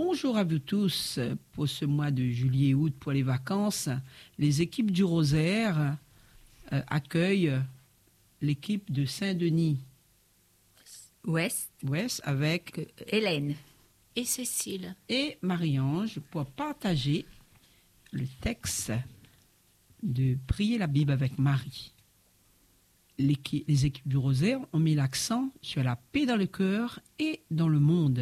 Bonjour à vous tous. Pour ce mois de juillet et août, pour les vacances, les équipes du Rosaire accueillent l'équipe de Saint-Denis. Ouest Avec Hélène et Cécile et Marie-Ange pour partager le texte de Prier la Bible avec Marie. Les équipes du Rosaire ont mis l'accent sur la paix dans le cœur et dans le monde.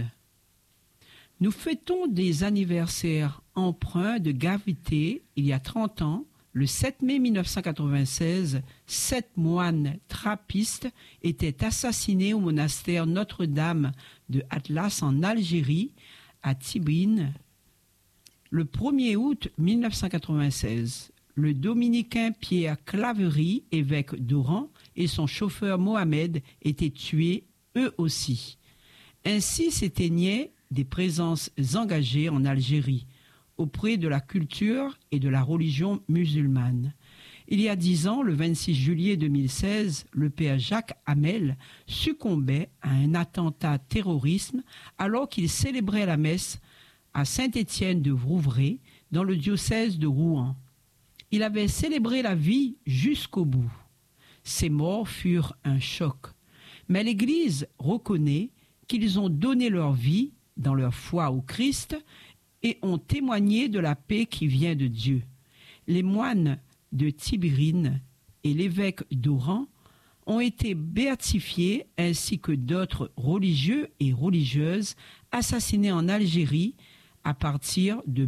Nous fêtons des anniversaires empreints de gravité. Il y a 30 ans, le 7 mai 1996, 7 moines trappistes étaient assassinés au monastère Notre-Dame de Atlas en Algérie, à Tibrine. Le 1er août 1996, le dominicain Pierre Claverie, évêque d'Oran, et son chauffeur Mohamed étaient tués eux aussi. Ainsi s'éteignaient des présences engagées en Algérie auprès de la culture et de la religion musulmane. Il y a 10 ans, le 26 juillet 2016, le père Jacques Hamel succombait à un attentat terrorisme alors qu'il célébrait la messe à Saint-Étienne de Vouvray, dans le diocèse de Rouen. Il avait célébré la vie jusqu'au bout. Ces morts furent un choc. Mais l'Église reconnaît qu'ils ont donné leur vie dans leur foi au Christ et ont témoigné de la paix qui vient de Dieu. Les moines de Tibérine et l'évêque d'Oran ont été béatifiés ainsi que d'autres religieux et religieuses assassinés en Algérie à partir de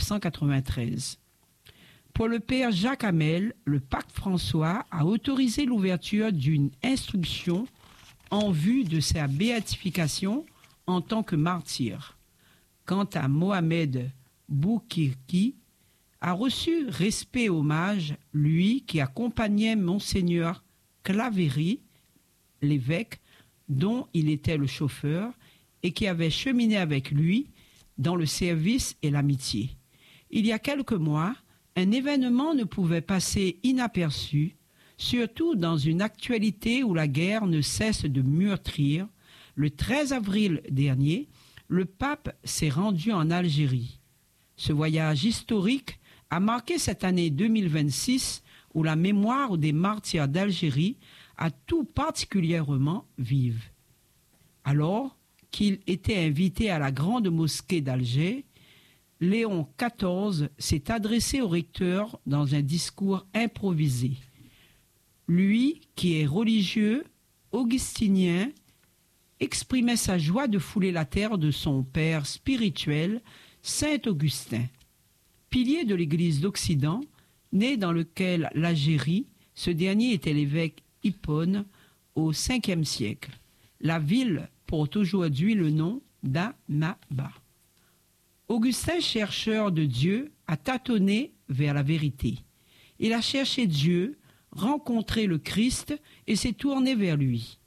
1993. Pour le père Jacques Hamel, le pape François a autorisé l'ouverture d'une instruction en vue de sa béatification en tant que martyr. Quant à Mohamed Boukirki, a reçu respect et hommage, lui qui accompagnait Monseigneur Claverie, l'évêque, dont il était le chauffeur, et qui avait cheminé avec lui dans le service et l'amitié. Il y a quelques mois, un événement ne pouvait passer inaperçu, surtout dans une actualité où la guerre ne cesse de meurtrir. Le 13 avril dernier, le pape s'est rendu en Algérie. Ce voyage historique a marqué cette année 2026 où la mémoire des martyrs d'Algérie a tout particulièrement vive. Alors qu'il était invité à la grande mosquée d'Alger, Léon XIV s'est adressé au recteur dans un discours improvisé. Lui, qui est religieux, augustinien, exprimait sa joie de fouler la terre de son père spirituel, Saint Augustin. Pilier de l'Église d'Occident, né dans lequel l'Algérie, ce dernier était l'évêque Hippone au 5e siècle. La ville porte aujourd'hui le nom d'Annaba. Augustin, chercheur de Dieu, a tâtonné vers la vérité. Il a cherché Dieu, rencontré le Christ et s'est tourné vers lui.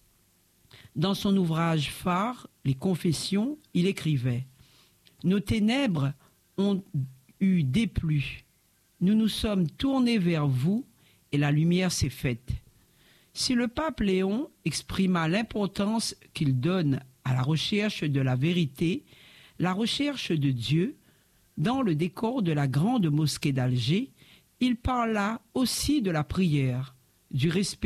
Dans son ouvrage phare, Les Confessions, il écrivait « Nos ténèbres ont eu déplu. Nous nous sommes tournés vers vous et la lumière s'est faite. » Si le pape Léon exprima l'importance qu'il donne à la recherche de la vérité, la recherche de Dieu, dans le décor de la grande mosquée d'Alger, il parla aussi de la prière, du respect